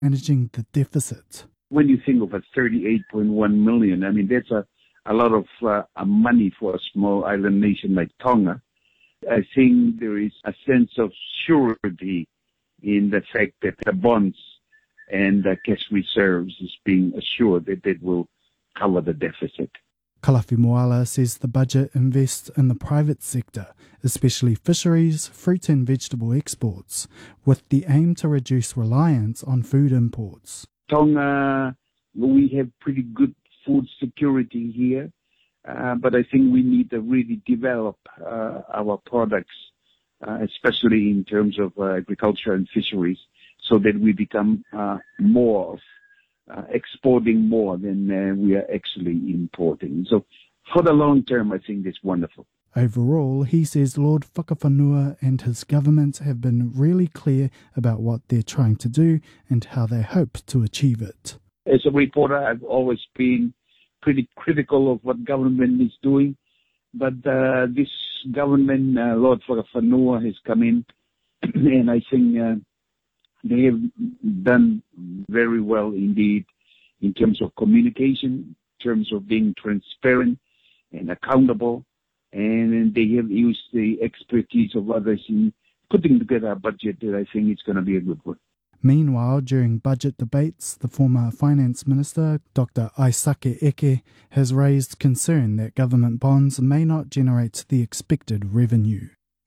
managing the deficit. When you think of a 38.1 million, I mean, that's a lot of money for a small island nation like Tonga. I think there is a sense of surety in the fact that the bonds and the cash reserves is being assured that it will cover the deficit. Kalafi Moala says the budget invests in the private sector, especially fisheries, fruit and vegetable exports, with the aim to reduce reliance on food imports. Tonga, we have pretty good food security here, but I think we need to really develop our products, especially in terms of agriculture and fisheries, so that we become more exporting more than we are actually importing. So for the long term, I think it's wonderful. Overall, he says Lord Whakawhanua and his government have been really clear about what they're trying to do and how they hope to achieve it. As a reporter, I've always been pretty critical of what government is doing, but this government, Lord Whakawhanua, has come in, and I think they have done very well indeed in terms of communication, in terms of being transparent and accountable, and they have used the expertise of others in putting together a budget that I think is going to be a good one. Meanwhile, during budget debates, the former Finance Minister, Dr. Aisake Eke, has raised concern that government bonds may not generate the expected revenue.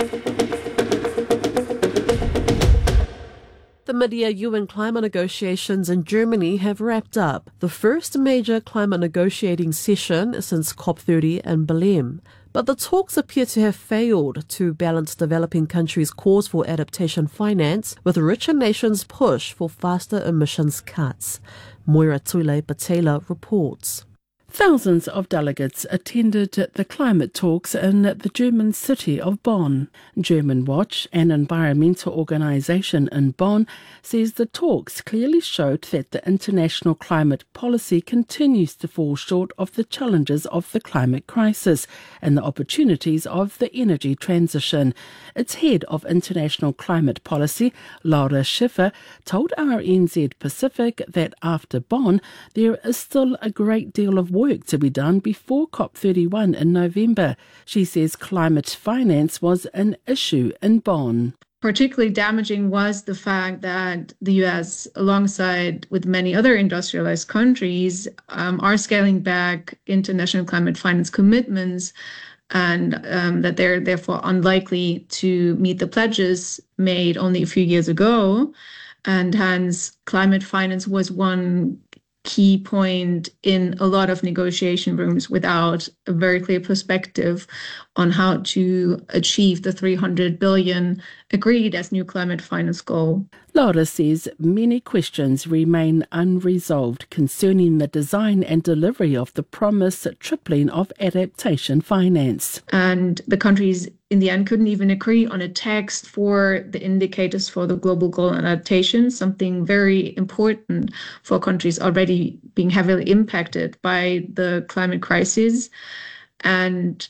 The mid-year UN climate negotiations in Germany have wrapped up, the first major climate negotiating session since COP30 in Berlin. But the talks appear to have failed to balance developing countries' calls for adaptation finance with richer nations' push for faster emissions cuts. Moira Tuile Patela reports. Thousands of delegates attended the climate talks in the German city of Bonn. German Watch, an environmental organisation in Bonn, says the talks clearly showed that the international climate policy continues to fall short of the challenges of the climate crisis and the opportunities of the energy transition. Its head of international climate policy, Laura Schiffer, told RNZ Pacific that after Bonn, there is still a great deal of work to be done before COP31 in November. She says climate finance was an issue in Bonn. Particularly damaging was the fact that the US, alongside with many other industrialized countries, are scaling back international climate finance commitments, and that they're therefore unlikely to meet the pledges made only a few years ago. And hence, climate finance was one key point in a lot of negotiation rooms without a very clear perspective on how to achieve the 300 billion agreed as new climate finance goal. Laura says many questions remain unresolved concerning the design and delivery of the promised tripling of adaptation finance. And the countries in the end couldn't even agree on a text for the indicators for the global goal and adaptation, something very important for countries already being heavily impacted by the climate crisis. And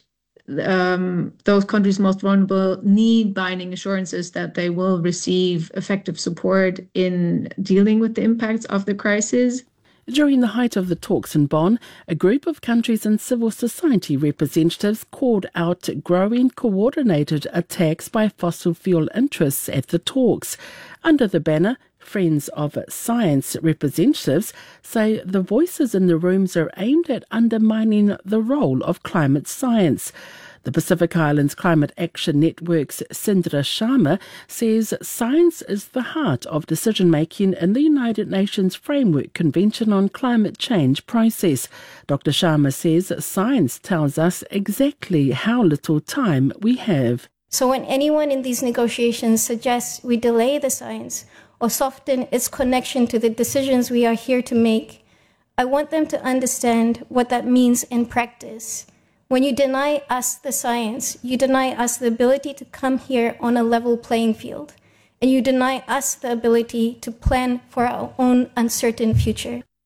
those countries most vulnerable need binding assurances that they will receive effective support in dealing with the impacts of the crisis. During the height of the talks in Bonn, a group of countries and civil society representatives called out growing coordinated attacks by fossil fuel interests at the talks. Under the banner, Friends of Science representatives say the voices in the rooms are aimed at undermining the role of climate science. The Pacific Islands Climate Action Network's Sindra Sharma says science is the heart of decision-making in the United Nations Framework Convention on Climate Change process. Dr. Sharma says science tells us exactly how little time we have. So when anyone in these negotiations suggests we delay the science or soften its connection to the decisions we are here to make, I want them to understand what that means in practice. When you deny us the science, you deny us the ability to come here on a level playing field, and you deny us the ability to plan for our own uncertain future.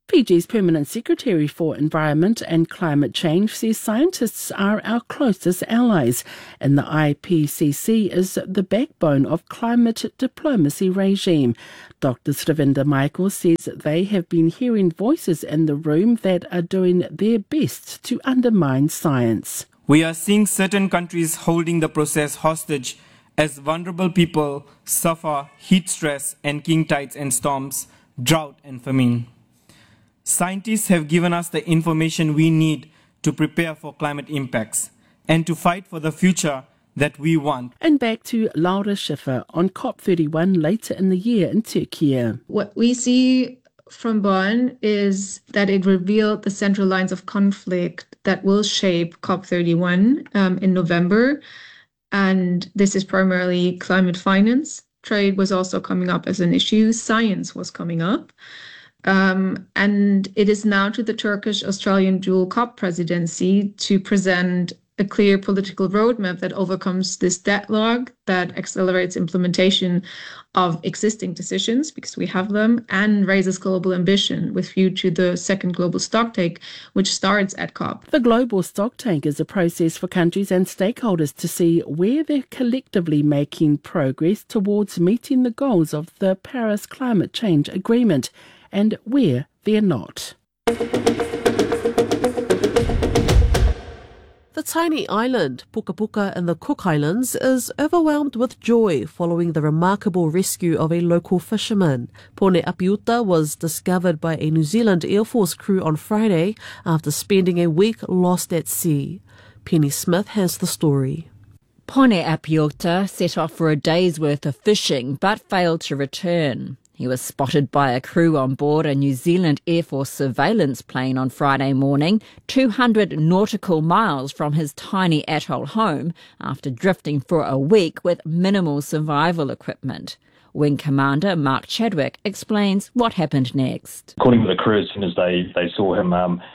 Fiji's Permanent Secretary for Environment and Climate Change says scientists are our closest allies, and the IPCC is the backbone of climate diplomacy regime. Dr. Sravinda Michael says they have been hearing voices in the room that are doing their best to undermine science. We are seeing certain countries holding the process hostage as vulnerable people suffer heat stress and king tides and storms, drought and famine. Scientists have given us the information we need to prepare for climate impacts and to fight for the future that we want. And back to Laura Schiffer on COP31 later in the year in Turkey. What we see from Bonn is that it revealed the central lines of conflict that will shape COP31 in November. And this is primarily climate finance. Trade was also coming up as an issue. Science was coming up. And it is now to the Turkish-Australian dual COP presidency to present a clear political roadmap that overcomes this deadlock, that accelerates implementation of existing decisions, because we have them, and raises global ambition with view to the second global stocktake, which starts at COP. The global stocktake is a process for countries and stakeholders to see where they're collectively making progress towards meeting the goals of the Paris Climate Change Agreement, and where they're not. The tiny island, Puka Puka in the Cook Islands, is overwhelmed with joy following the remarkable rescue of a local fisherman. Pone Apiuta was discovered by a New Zealand Air Force crew on Friday after spending a week lost at sea. Penny Smith has the story. Pone Apiuta set off for a day's worth of fishing but failed to return. He was spotted by a crew on board a New Zealand Air Force surveillance plane on Friday morning, 200 nautical miles from his tiny atoll home, after drifting for a week with minimal survival equipment. Wing Commander Mark Chadwick explains what happened next. According to the crew, as soon as they saw him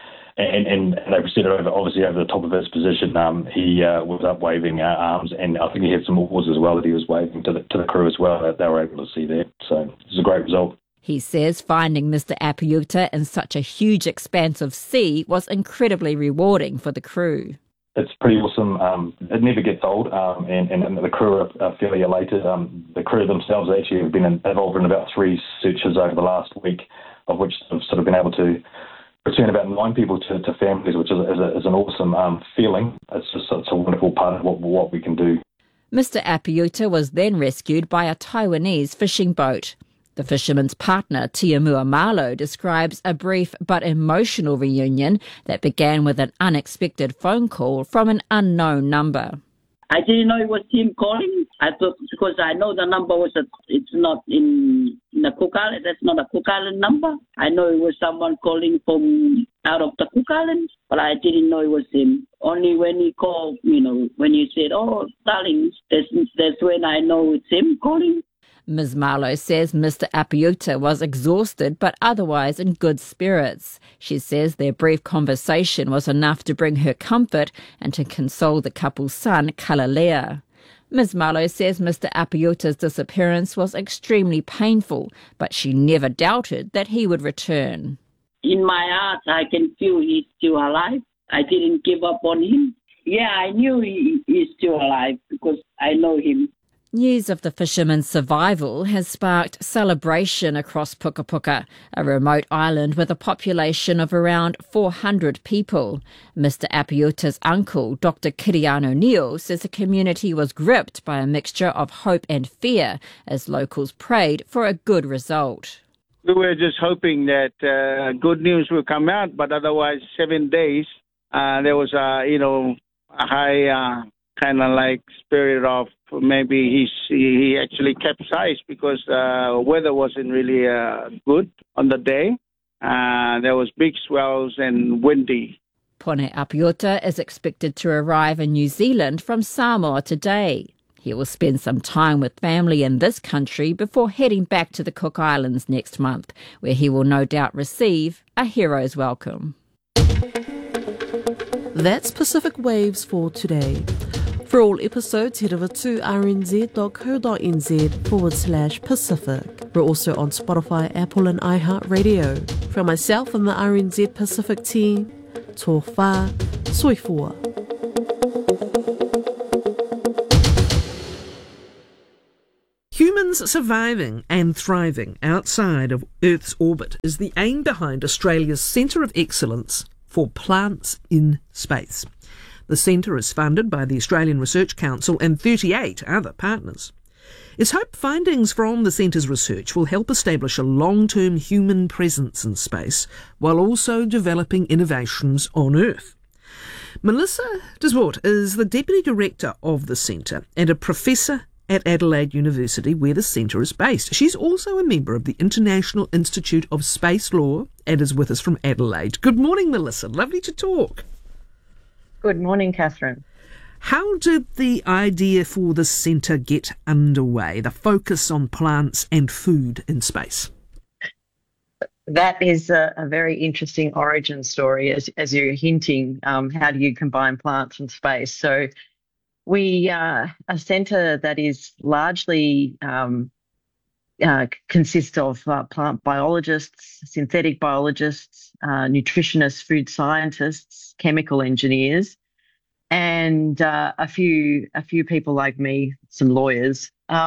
and they proceeded over the top of his position, he was up waving arms, and I think he had some oars as well that he was waving to the crew as well that they were able to see there. So it was a great result. He says finding Mr. Apiuta in such a huge expanse of sea was incredibly rewarding for the crew. It's pretty awesome. It never gets old, and the crew are fairly elated. The crew themselves actually have been involved in about 3 searches over the last week, of which they've sort of been able to return about 9 people to families, which is an awesome feeling. It's a wonderful part of what we can do. Mr. Apiuta was then rescued by a Taiwanese fishing boat. The fisherman's partner, Tiamua Malo, describes a brief but emotional reunion that began with an unexpected phone call from an unknown number. I didn't know it was him calling. I thought, because I know the number it's not in the Cook Island. That's not a Cook Island number. I know it was someone calling from out of the Cook Islands, but I didn't know it was him. Only when he called, when he said, "Oh, darling," that's when I know it's him calling. Ms. Marlowe says Mr. Apiuta was exhausted but otherwise in good spirits. She says their brief conversation was enough to bring her comfort and to console the couple's son, Kalalea. Ms. Marlowe says Mr. Apiuta's disappearance was extremely painful, but she never doubted that he would return. In my heart, I can feel he's still alive. I didn't give up on him. Yeah, I knew he's still alive because I know him. News of the fisherman's survival has sparked celebration across Puka Puka, a remote island with a population of around 400 people. Mr. Apiuta's uncle, Dr. Kiriano Neal, says the community was gripped by a mixture of hope and fear as locals prayed for a good result. We were just hoping that good news will come out, but otherwise 7 days, there was a high kind of like spirit of maybe he actually capsized because weather wasn't really good on the day. There was big swells and windy. Pone Apiuta is expected to arrive in New Zealand from Samoa today. He will spend some time with family in this country before heading back to the Cook Islands next month, where he will no doubt receive a hero's welcome. That's Pacific Waves for today. For all episodes, head over to rnz.co.nz/Pacific. We're also on Spotify, Apple and iHeartRadio. From myself and the RNZ Pacific team, tō whā, soifua. Humans surviving and thriving outside of Earth's orbit is the aim behind Australia's Centre of Excellence for Plants in Space. The centre is funded by the Australian Research Council and 38 other partners. It's hoped findings from the centre's research will help establish a long-term human presence in space while also developing innovations on Earth. Melissa Desvort is the Deputy Director of the centre and a Professor at Adelaide University, where the centre is based. She's also a member of the International Institute of Space Law and is with us from Adelaide. Good morning, Melissa. Lovely to talk. Good morning, Catherine. How did the idea for the centre get underway, the focus on plants and food in space? That is a very interesting origin story, as you're hinting. How do you combine plants and space? So we are a centre that is largely consists of plant biologists, synthetic biologists, nutritionists, food scientists, chemical engineers, and a few people like me, some lawyers.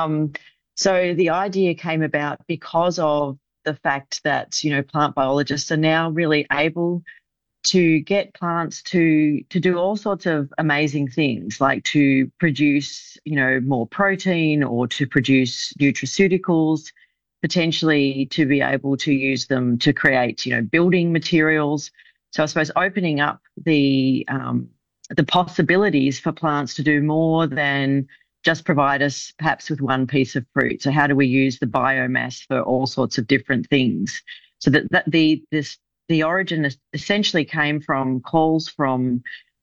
So the idea came about because of the fact that, plant biologists are now really able to get plants to do all sorts of amazing things, like to produce, more protein or to produce nutraceuticals, potentially to be able to use them to create, building materials. So I suppose opening up the possibilities for plants to do more than just provide us perhaps with one piece of fruit. So how do we use the biomass for all sorts of different things? So the origin essentially came from calls from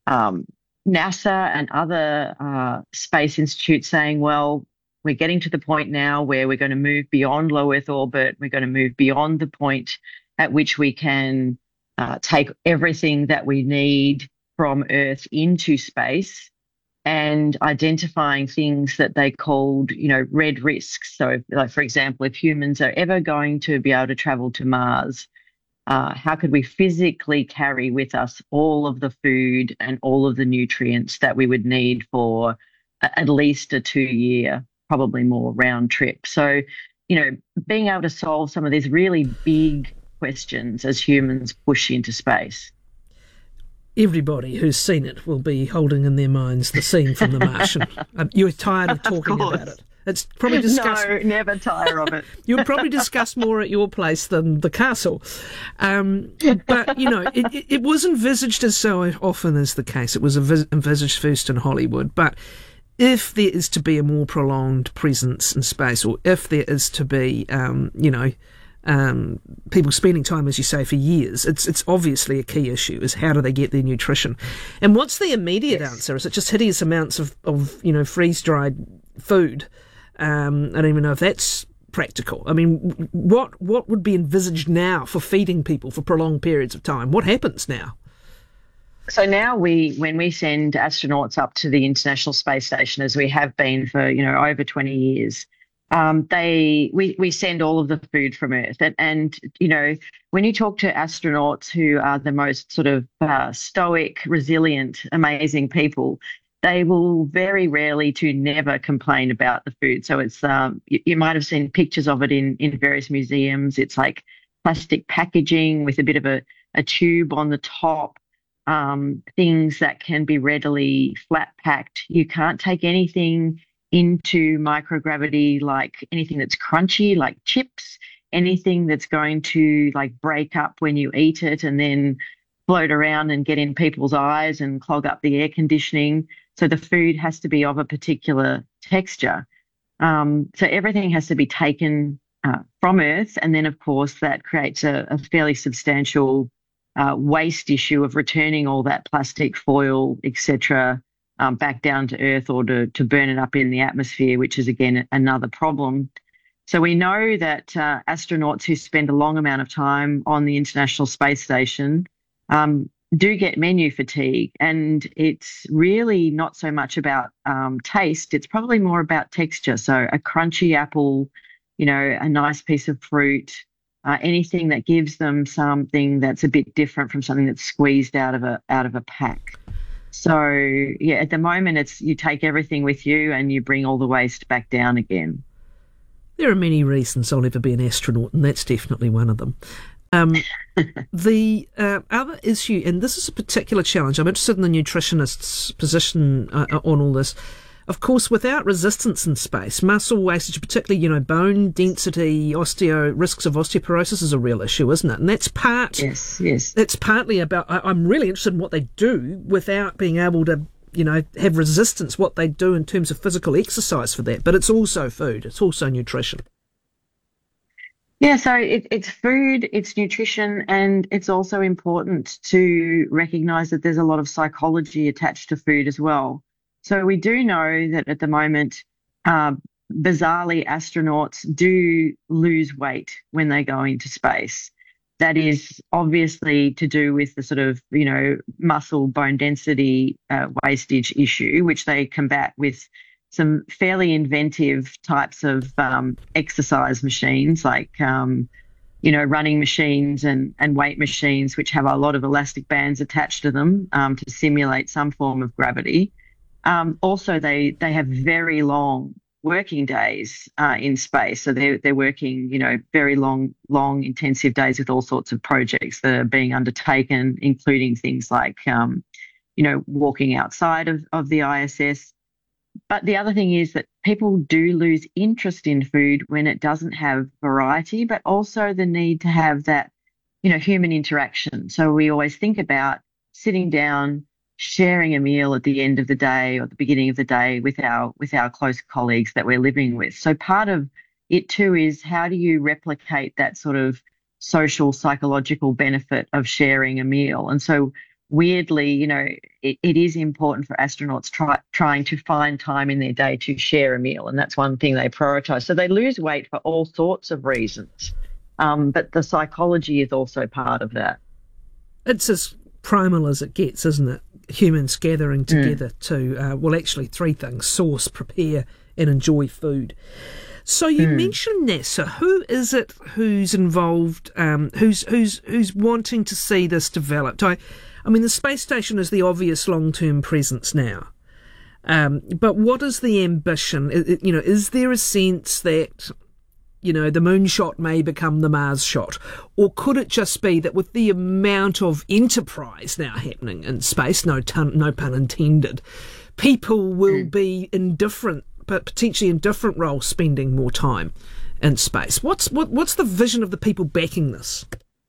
NASA and other space institutes saying, well, we're getting to the point now where we're going to move beyond low Earth orbit. We're going to move beyond the point at which we can take everything that we need from Earth into space, and identifying things that they called, red risks. So, like, for example, if humans are ever going to be able to travel to Mars, how could we physically carry with us all of the food and all of the nutrients that we would need for at least a 2-year, probably more, round trip? So, being able to solve some of these really big questions as humans push into space. Everybody who's seen it will be holding in their minds the scene from The Martian. You're tired of talking about it. It's probably discussed. No, never tire of it. You would probably discuss more at your place than the castle. But, it was envisaged, as so often is the case. It was envisaged first in Hollywood. But if there is to be a more prolonged presence in space, or if there is to be, people spending time, as you say, for years, it's obviously a key issue, is how do they get their nutrition? And what's the immediate answer? Is it just hideous amounts of freeze-dried food? I don't even know if that's practical. I mean, what would be envisaged now for feeding people for prolonged periods of time? What happens now? So now when we send astronauts up to the International Space Station, as we have been for, over 20 years, we send all of the food from Earth. And when you talk to astronauts who are the most sort of stoic, resilient, amazing people, they will very rarely to never complain about the food. So it's you might have seen pictures of it in various museums. It's like plastic packaging with a bit of a tube on the top, things that can be readily flat packed. You can't take anything into microgravity, like anything that's crunchy, like chips, anything that's going to like break up when you eat it and then float around and get in people's eyes and clog up the air conditioning. So the food has to be of a particular texture. So everything has to be taken from Earth. And then, of course, that creates a fairly substantial waste issue of returning all that plastic foil, etc., back down to Earth, or to burn it up in the atmosphere, which is, again, another problem. So we know that astronauts who spend a long amount of time on the International Space Station do get menu fatigue, and it's really not so much about taste. It's probably more about texture. So a crunchy apple, a nice piece of fruit, anything that gives them something that's a bit different from something that's squeezed out of a pack. So yeah, at the moment it's you take everything with you and you bring all the waste back down again. There are many reasons I'll never be an astronaut, and that's definitely one of them. The other issue, and this is a particular challenge, I'm interested in the nutritionist's position on all this. Of course, without resistance in space, muscle wastage, particularly, bone density, risks of osteoporosis is a real issue, isn't it? And that's That's partly about, I'm really interested in what they do without being able to, have resistance, what they do in terms of physical exercise for that. But it's also food, it's also nutrition. Yeah, so it's food, it's nutrition, and it's also important to recognise that there's a lot of psychology attached to food as well. So we do know that at the moment, bizarrely, astronauts do lose weight when they go into space. That is obviously to do with the sort of, muscle bone density wastage issue, which they combat with some fairly inventive types of exercise machines like, running machines and weight machines, which have a lot of elastic bands attached to them to simulate some form of gravity. Also, they have very long working days in space. So they're working, very long, intensive days with all sorts of projects that are being undertaken, including things like, walking outside of the ISS. But the other thing is that people do lose interest in food when it doesn't have variety, but also the need to have that, human interaction. So we always think about sitting down, sharing a meal at the end of the day or the beginning of the day with our close colleagues that we're living with. So part of it too is how do you replicate that sort of social, psychological benefit of sharing a meal? And so weirdly, it is important for astronauts trying to find time in their day to share a meal, and that's one thing they prioritise. So they lose weight for all sorts of reasons, but the psychology is also part of that. It's as primal as it gets, isn't it? Humans gathering together to, actually three things: source, prepare, and enjoy food. So you mentioned NASA. Who is it who's involved, who's wanting to see this developed? I mean, the space station is the obvious long-term presence now. But what is the ambition? Is there a sense that, the moonshot may become the Mars shot? Or could it just be that with the amount of enterprise now happening in space, no pun intended, people will be in different, but potentially in different roles, spending more time in space? What's the vision of the people backing this?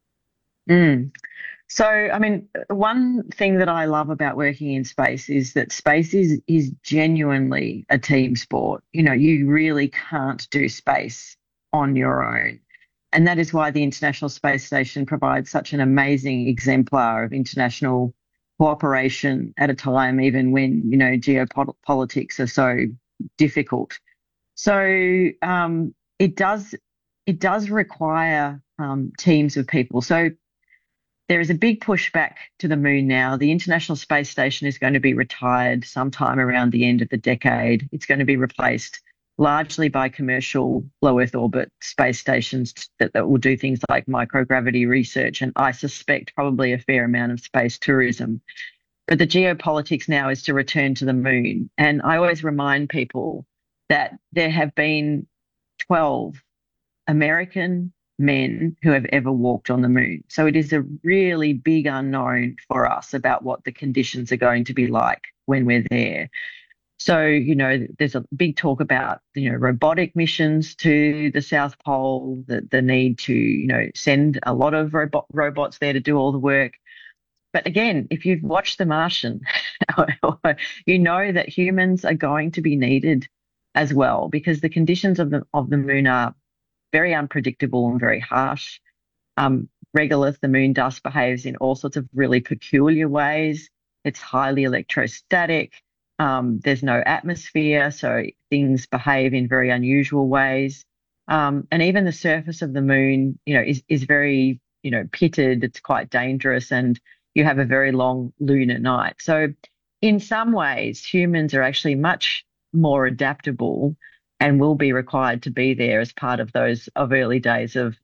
So, I mean, one thing that I love about working in space is that space is genuinely a team sport. You really can't do space on your own. And that is why the International Space Station provides such an amazing exemplar of international cooperation at a time, even when, geopolitics are so difficult. So it does require teams of people. So there is a big pushback to the moon now. The International Space Station is going to be retired sometime around the end of the decade. It's going to be replaced largely by commercial low Earth orbit space stations that will do things like microgravity research, and I suspect probably a fair amount of space tourism. But the geopolitics now is to return to the moon. And I always remind people that there have been 12 American men who have ever walked on the moon. So it is a really big unknown for us about what the conditions are going to be like when we're there. So, there's a big talk about, robotic missions to the South Pole, the need to, send a lot of robots there to do all the work. But again, if you've watched The Martian, you know that humans are going to be needed as well, because the conditions of the moon are very unpredictable and very harsh. Regolith, the moon dust, behaves in all sorts of really peculiar ways. It's highly electrostatic. There's no atmosphere, so things behave in very unusual ways. And even the surface of the moon, is very, pitted. It's quite dangerous, and you have a very long lunar night. So in some ways, humans are actually much more adaptable and will be required to be there as part of those early days of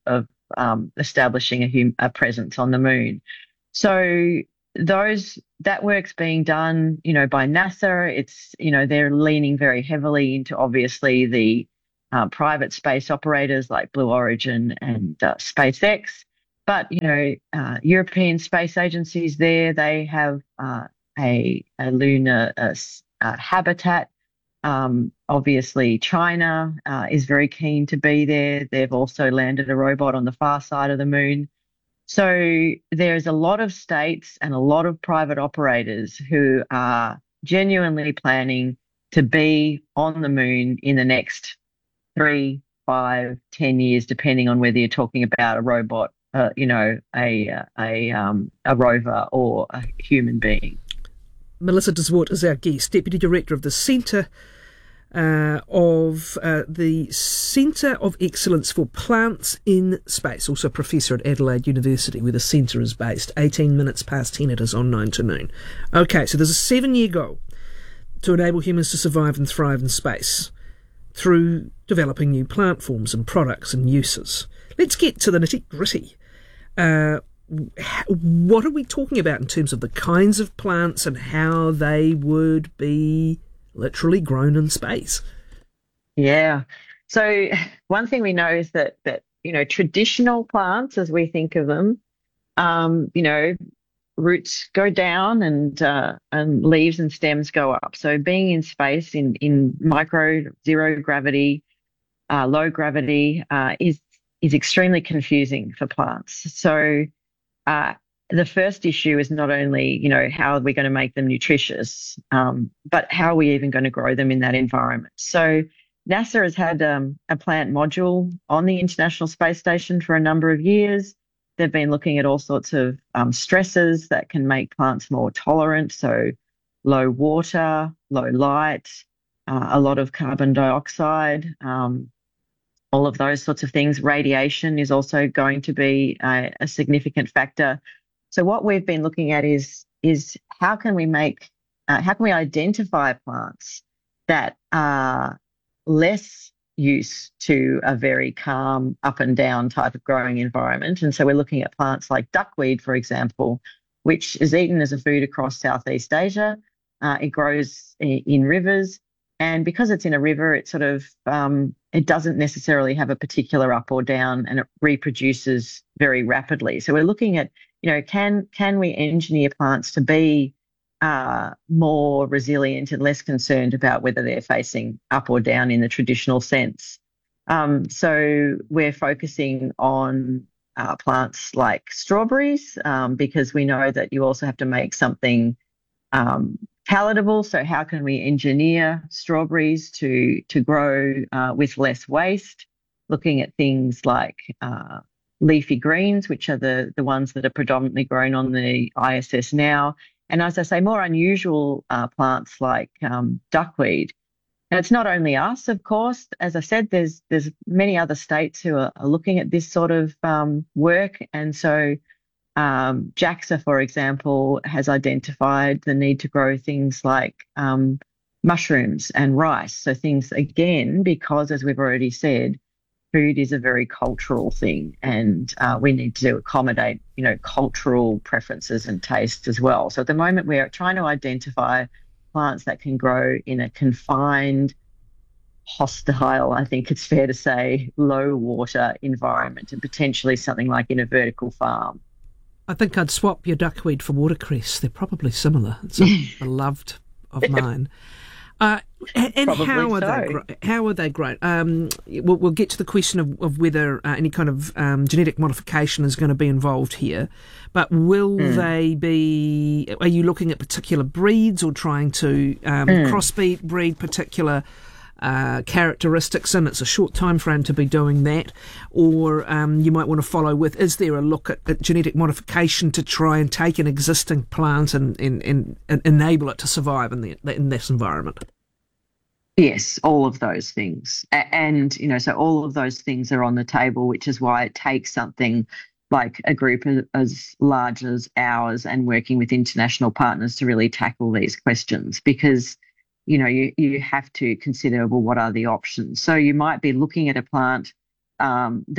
establishing a presence on the moon. So that work's being done, by NASA. It's, they're leaning very heavily into obviously the private space operators like Blue Origin and SpaceX. But, European space agencies there, they have a lunar habitat. Obviously, China is very keen to be there. They've also landed a robot on the far side of the moon. So there's a lot of states and a lot of private operators who are genuinely planning to be on the moon in the next 3, 5, 10 years, depending on whether you're talking about a robot, a rover or a human being. Melissa de Zwart is our guest, Deputy Director of the Centre of Excellence for Plants in Space, also Professor at Adelaide University, where the centre is based. 18 minutes past 10 it is on 9 to noon. Okay, so there's a 7-year goal to enable humans to survive and thrive in space through developing new plant forms and products and uses. Let's get to the nitty-gritty. What are we talking about in terms of the kinds of plants and how they would be literally grown in space? Yeah. So one thing we know is that traditional plants, as we think of them, roots go down and leaves and stems go up. So being in space in micro, zero gravity, low gravity is extremely confusing for plants. So the first issue is not only, how are we going to make them nutritious, but how are we even going to grow them in that environment? So NASA has had a plant module on the International Space Station for a number of years. They've been looking at all sorts of stresses that can make plants more tolerant, so low water, low light, a lot of carbon dioxide, all of those sorts of things. Radiation is also going to be a significant factor. So what we've been looking at is how can we identify plants that are less used to a very calm up and down type of growing environment. And so we're looking at plants like duckweed, for example, which is eaten as a food across Southeast Asia. It grows in rivers. And because it's in a river, it sort of it doesn't necessarily have a particular up or down, and it reproduces very rapidly. So we're looking at, can we engineer plants to be more resilient and less concerned about whether they're facing up or down in the traditional sense. So we're focusing on plants like strawberries because we know that you also have to make something palatable. So how can we engineer strawberries to grow with less waste? Looking at things like leafy greens, which are the ones that are predominantly grown on the ISS now. And as I say, more unusual plants like duckweed. And it's not only us, of course. As I said, there's many other states who are looking at this sort of work. And so JAXA, for example, has identified the need to grow things like mushrooms and rice. So things, again, because as we've already said, food is a very cultural thing, and we need to accommodate, cultural preferences and tastes as well. So at the moment, we're trying to identify plants that can grow in a confined, hostile, I think it's fair to say, low water environment, and potentially something like in a vertical farm. I think I'd swap your duckweed for watercress. They're probably similar. It's a beloved of mine. And how are they grown? We'll get to the question of whether any kind of genetic modification is going to be involved here. But will they be? Are you looking at particular breeds or trying to breed particular characteristics? And it's a short time frame to be doing that. Or you might want to follow with: is there a look at genetic modification to try and take an existing plant and enable it to survive in this environment? Yes, all of those things. And, so all of those things are on the table, which is why it takes something like a group as large as ours and working with international partners to really tackle these questions, because, you have to consider, well, what are the options? So you might be looking at a plant that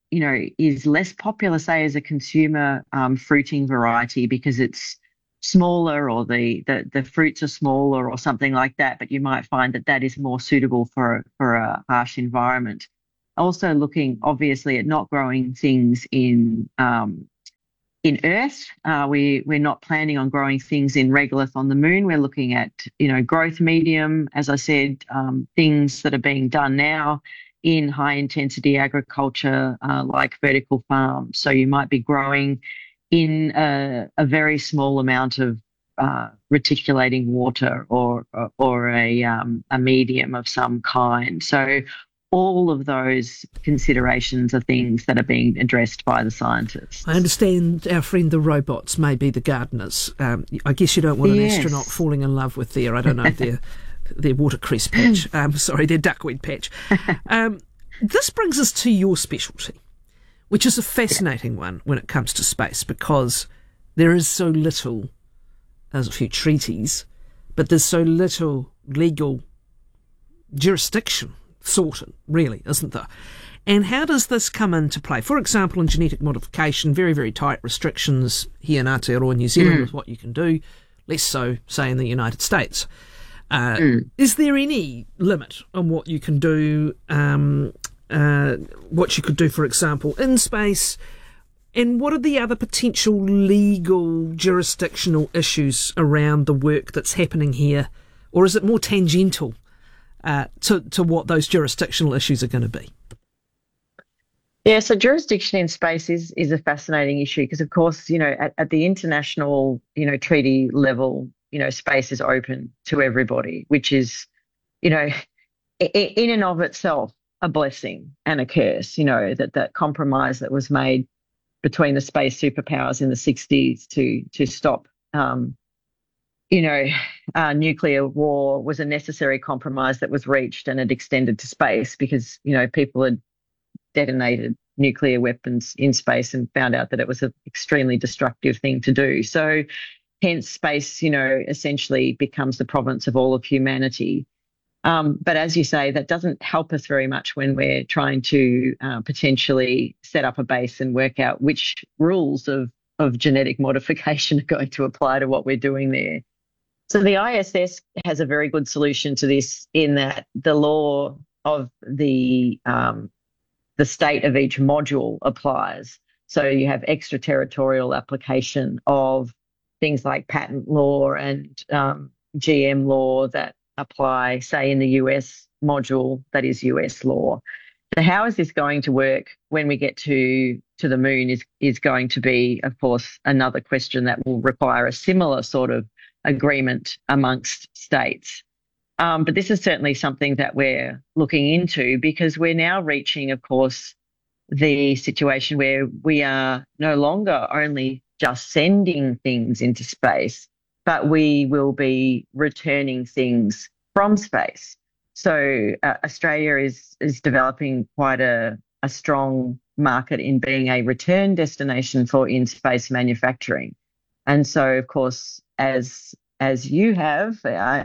is less popular, say, as a consumer fruiting variety because it's smaller or the fruits are smaller or something like that, but you might find that is more suitable for a harsh environment. Also looking, obviously, at not growing things in Earth. We're not planning on growing things in regolith on the moon. We're looking at, growth medium, as I said, things that are being done now in high-intensity agriculture like vertical farms. So you might be growing in a very small amount of reticulating water or a medium of some kind. So all of those considerations are things that are being addressed by the scientists. I understand our friend the robots may be the gardeners. I guess you don't want an astronaut falling in love with their watercress patch. Their duckweed patch. This brings us to your specialty, which is a fascinating one when it comes to space, because there is so little, there's a few treaties, but there's so little legal jurisdiction sorted, really, isn't there? And how does this come into play? For example, in genetic modification, very, very tight restrictions here in Aotearoa, New Zealand, with what you can do, less so, say, in the United States. Is there any limit on what you can do, for example, in space? And what are the other potential legal jurisdictional issues around the work that's happening here? Or is it more tangential to what those jurisdictional issues are going to be? Yeah, so jurisdiction in space is a fascinating issue because, of course, at the international, treaty level, space is open to everybody, which is, in and of itself, a blessing and a curse, that compromise that was made between the space superpowers in the 60s to stop, nuclear war was a necessary compromise that was reached, and it extended to space because, people had detonated nuclear weapons in space and found out that it was an extremely destructive thing to do. So hence space, essentially becomes the province of all of humanity. But as you say, that doesn't help us very much when we're trying to potentially set up a base and work out which rules of genetic modification are going to apply to what we're doing there. So the ISS has a very good solution to this in that the law of the state of each module applies. So you have extraterritorial application of things like patent law and GM law that apply, say, in the US module that is US law. So how is this going to work when we get to the moon is going to be, of course, another question that will require a similar sort of agreement amongst states. But this is certainly something that we're looking into because we're now reaching, of course, the situation where we are no longer only just sending things into space, but we will be returning things from space. So Australia is developing quite a strong market in being a return destination for in-space manufacturing. And so, of course, as you have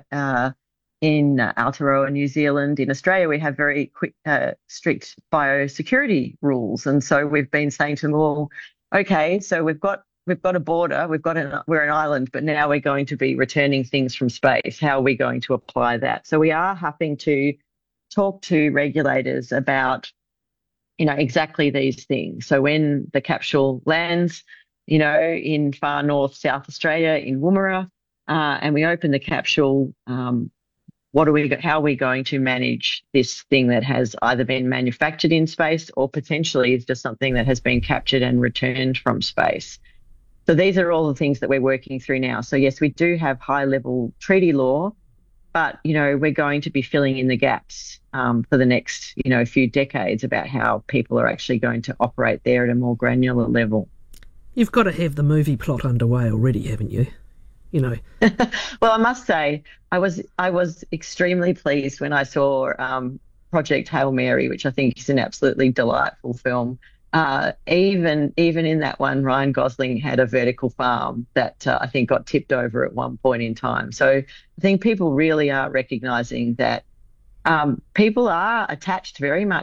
in Aotearoa, New Zealand, in Australia, we have very strict biosecurity rules. And so we've been saying to them, well, okay, so we've got a border, we're an island, but now we're going to be returning things from space. How are we going to apply that? So we are having to talk to regulators about, exactly these things. So when the capsule lands, in far north South Australia, in Woomera, and we open the capsule, how are we going to manage this thing that has either been manufactured in space or potentially is just something that has been captured and returned from space? So these are all the things that we're working through now. So yes, we do have high-level treaty law, but, we're going to be filling in the gaps for the next, few decades about how people are actually going to operate there at a more granular level. You've got to have the movie plot underway already, haven't you? Well, I must say, I was extremely pleased when I saw Project Hail Mary, which I think is an absolutely delightful film. Even in that one, Ryan Gosling had a vertical farm that I think got tipped over at one point in time. So I think people really are recognising that people are attached very much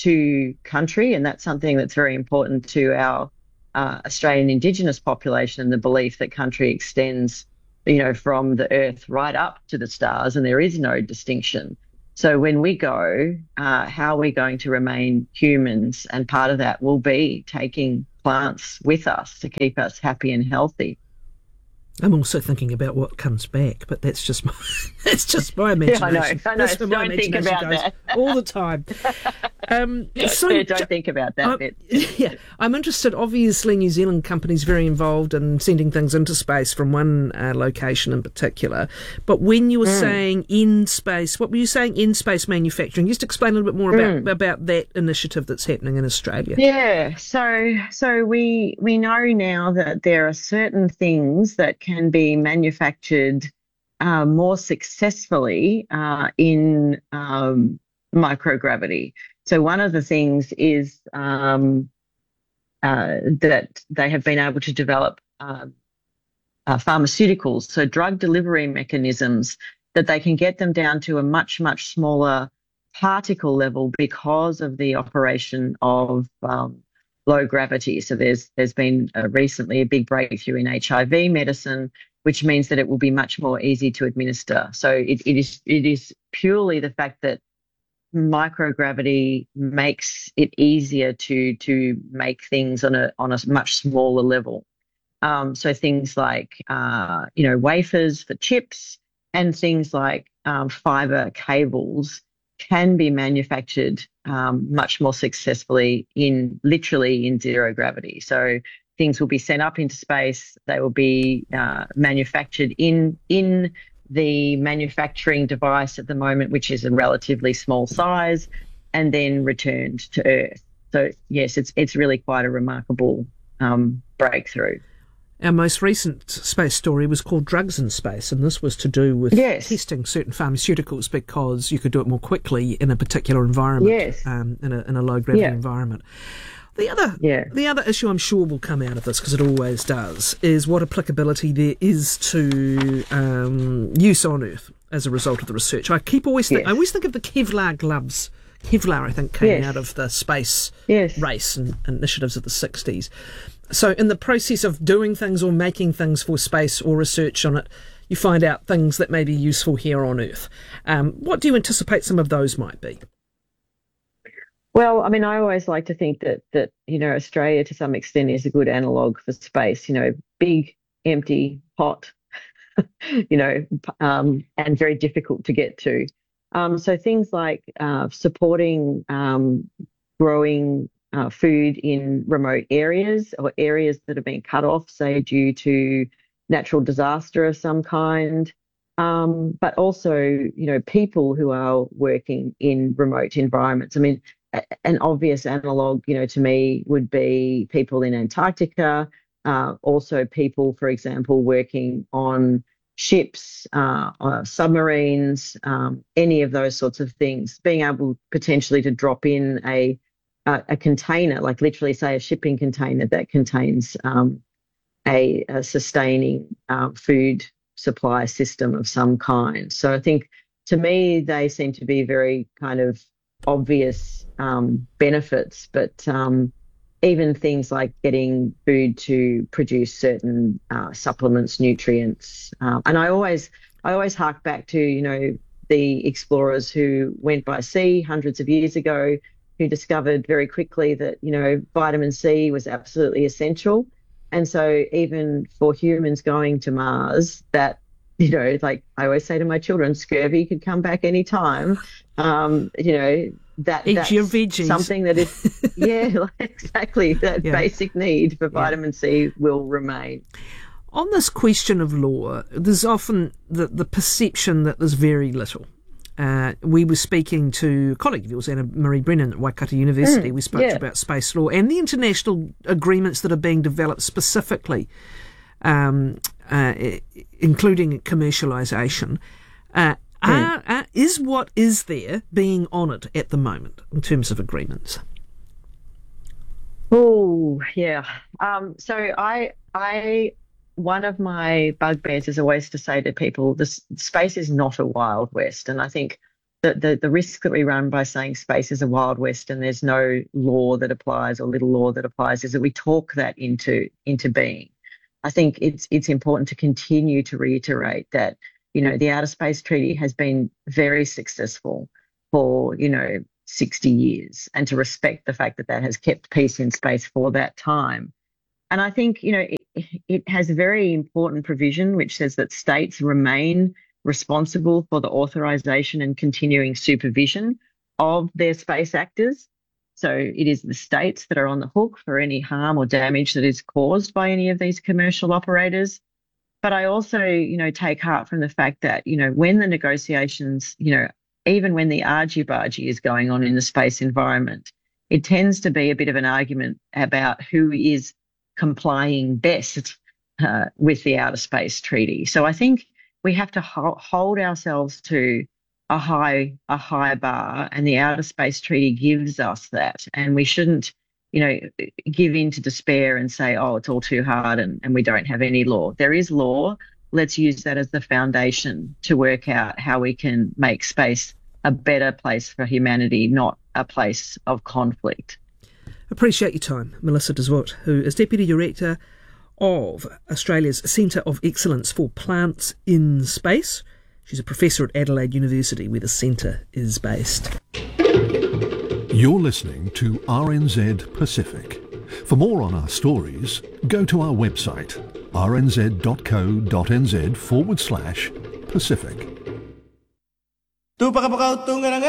to country, and that's something that's very important to our Australian Indigenous population, the belief that country extends, from the earth right up to the stars, and there is no distinction. So when we go, how are we going to remain humans? And part of that will be taking plants with us to keep us happy and healthy. I'm also thinking about what comes back, but that's just my imagination. Yeah, I know. Don't think about that all the time. Don't think about that bit. Yeah, I'm interested. Obviously, New Zealand companies very involved in sending things into space from one location in particular. But when you were saying in space, what were you saying in space manufacturing? Just explain a little bit more about that initiative that's happening in Australia. Yeah, so we know now that there are certain things that can be manufactured more successfully in microgravity. So one of the things is that they have been able to develop pharmaceuticals, so drug delivery mechanisms, that they can get them down to a much, much smaller particle level because of the operation of low gravity. So there's been recently a big breakthrough in HIV medicine, which means that it will be much more easy to administer. So it is purely the fact that microgravity makes it easier to make things on a much smaller level. So things like wafers for chips and things like fiber cables can be manufactured much more successfully literally in zero gravity. So things will be sent up into space. They will be manufactured in the manufacturing device at the moment, which is a relatively small size, and then returned to Earth. So yes, it's really quite a remarkable breakthrough. Our most recent space story was called Drugs in Space, and this was to do with testing certain pharmaceuticals because you could do it more quickly in a particular environment, in a low-gravity environment. The other issue I'm sure will come out of this, because it always does, is what applicability there is to use on Earth as a result of the research. I always think of the Kevlar gloves. Kevlar, I think, came out of the space race and initiatives of the 60s. So in the process of doing things or making things for space or research on it, you find out things that may be useful here on Earth. What do you anticipate some of those might be? Well, I mean, I always like to think that Australia to some extent is a good analogue for space, big, empty, hot, and very difficult to get to. So things like supporting growing food in remote areas or areas that have been cut off, say, due to natural disaster of some kind, but also, people who are working in remote environments. I mean, an obvious analogue, to me would be people in Antarctica, also people, for example, working on ships, submarines, any of those sorts of things, being able potentially to drop in a container, like literally say a shipping container that contains a sustaining food supply system of some kind. So I think to me they seem to be very kind of obvious benefits, but even things like getting food to produce certain supplements, nutrients, and I always hark back to the explorers who went by sea hundreds of years ago, who discovered very quickly that vitamin C was absolutely essential, and so even for humans going to Mars, that like I always say to my children, scurvy could come back any time. That's your veggies. Something that is, exactly, that basic need for vitamin C will remain. On this question of law, there's often the perception that there's very little. We were speaking to a colleague of yours, Anna Marie Brennan at Waikato University. We spoke about space law and the international agreements that are being developed specifically, including commercialisation. Is what is there being honoured at the moment in terms of agreements? Oh, yeah. So I one of my bugbears is always to say to people, this space is not a Wild West. And I think the risk that we run by saying space is a Wild West and there's no law that applies or little law that applies is that we talk that into being. I think it's important to continue to reiterate that, the Outer Space Treaty has been very successful for, 60 years, and to respect the fact that that has kept peace in space for that time. And I think, it has a very important provision which says that states remain responsible for the authorisation and continuing supervision of their space actors. So it is the states that are on the hook for any harm or damage that is caused by any of these commercial operators. But I also, take heart from the fact that, when the negotiations, even when the argy-bargy is going on in the space environment, it tends to be a bit of an argument about who is complying best with the Outer Space Treaty. So I think we have to hold ourselves to a high bar, and the Outer Space Treaty gives us that. And we shouldn't, give in to despair and say, oh, it's all too hard and we don't have any law. There is law. Let's use that as the foundation to work out how we can make space a better place for humanity, not a place of conflict. Appreciate your time, Melissa de Zwart, who is Deputy Director of Australia's Centre of Excellence for Plants in Space. She's a professor at Adelaide University, where the centre is based. You're listening to RNZ Pacific. For more on our stories, go to our website, rnz.co.nz/Pacific.